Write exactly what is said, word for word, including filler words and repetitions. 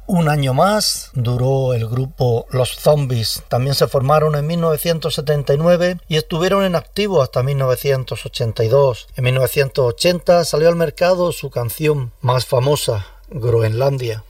Un año más duró el grupo Los Zombies. También se formaron en mil novecientos setenta y nueve y estuvieron en activo hasta mil novecientos ochenta y dos. En mil novecientos ochenta salió al mercado su canción más famosa, Groenlandia.